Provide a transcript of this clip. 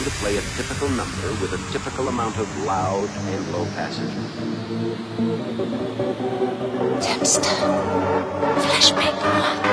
to play a typical number with a typical amount of loud and low passage. Tempster. Flashback.